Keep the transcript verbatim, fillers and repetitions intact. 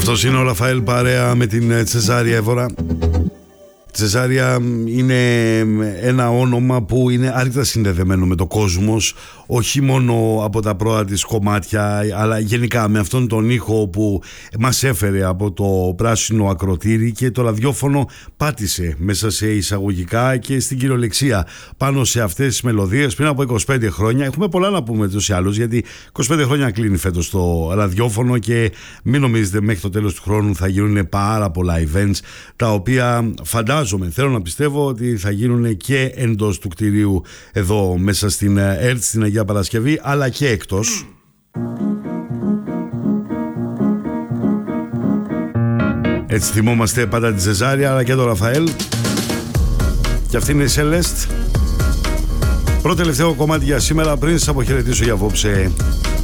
Αυτός είναι ο Ραφαέλ παρέα με την Τσεζάρια Εύωρα. Τσεζάρια είναι ένα όνομα που είναι άρρηκτα συνδεδεμένο με το κόσμος, όχι μόνο από τα πρώτα της κομμάτια, αλλά γενικά με αυτόν τον ήχο που μας έφερε από το πράσινο ακροτήρι, και το ραδιόφωνο πάτησε μέσα σε εισαγωγικά και στην κυριολεξία πάνω σε αυτές τις μελωδίες πριν από είκοσι πέντε χρόνια. Έχουμε πολλά να πούμε τους ή άλλους, γιατί είκοσι πέντε χρόνια κλείνει φέτος το ραδιόφωνο και μην νομίζετε μέχρι το τέλος του χρόνου θα γίνουν πάρα πολλά events, τα οποία φαντάζομαι, θέλω να πιστεύω ότι θα γίνουν και εντός του κτηρίου εδώ μέσα στην ΕΡΤ, στην Αγία Παρασκευή, αλλά και εκτός. Έτσι θυμόμαστε πάντα τη Τσεζάρια αλλά και τον Ραφαέλ. Και αυτή είναι η Celeste. Πρώτο τελευταίο κομμάτι για σήμερα πριν σας αποχαιρετήσω για απόψε.